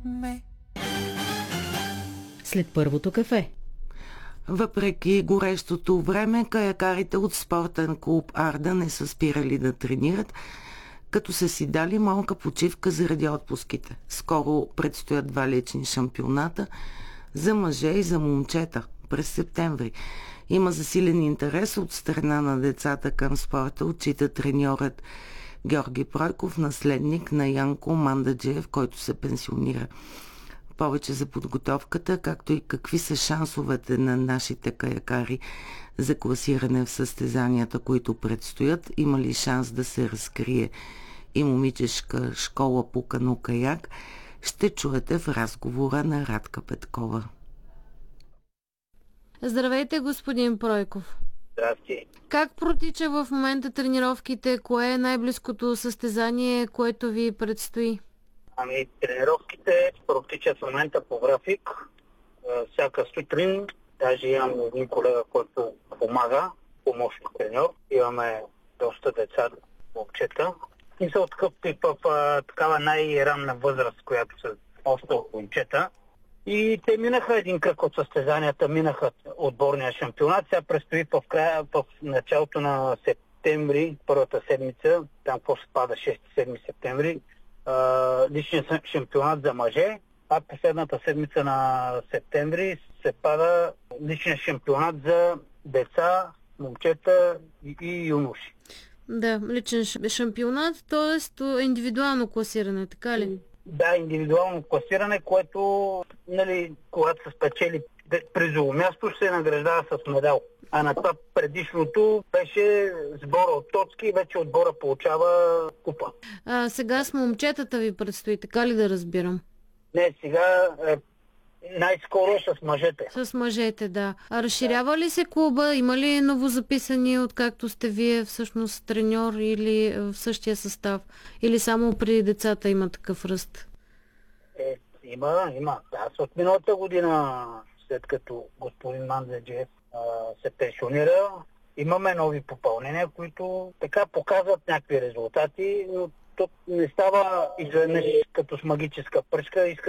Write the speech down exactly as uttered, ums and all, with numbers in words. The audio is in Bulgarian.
ме. След първото кафе. Въпреки горещото време, каякарите от спортен клуб Арда не са спирали да тренират, като са си дали малка почивка заради отпуските. Скоро предстоят два лични шампионата за мъже и за момчета през септември. Има засилен интерес от страна на децата към спорта, отчита треньорът Георги Пройков, наследник на Янко Мандаджиев, който се пенсионира. Повече за подготовката, както и какви са шансовете на нашите каякари за класиране в състезанията, които предстоят, има ли шанс да се разкрие и момичешка школа по кано-каяк, ще чуете в разговора на Радка Петкова. Здравейте, господин Пройков. Здрасти. Как протича в момента тренировките? Кое е най-близкото състезание, което ви предстои? Ами, тренировките протичат в момента по график. Всяка сутрин, даже имам един колега, който помага, помощник треньор. Имаме доста деца, момчета. И са от такъв тип в такава най-ранна възраст, която са още от момчета. И те минаха един кръг от състезанията, минаха отборния шампионат. Сега предстои в, края, в началото на септември, първата седмица, там какво се пада шести-седми септември, личният шампионат за мъже, а последната седмица на септември се пада личният шампионат за деца, момчета и, и юноши. Да, личен шампионат, т.е. индивидуално класиране, така ли? Да, индивидуално класиране, което, нали, когато се спечели призово място, ще се награждава с медал. А на това предишното беше сбора от точки и вече отбора получава купа. А сега с момчетата ви предстои, така ли да разбирам? Не, сега е най-скоро с мъжете. С мъжете, да. А разширява ли се клуба? Има ли новозаписани, откакто сте вие всъщност треньор или в същия състав? Или само при децата има такъв ръст? Е, има, има. Аз от миналата година, след като господин Мандаджиев се пенсионира, имаме нови попълнения, които така показват някакви резултати, но тук не става изведнъж като с магическа пръчка. Иска